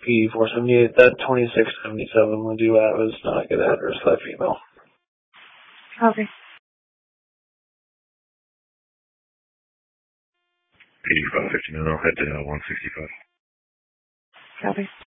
P478. That 2677 when you have is not a good address for that female. Okay. 8559, I'll head to 165. Copy.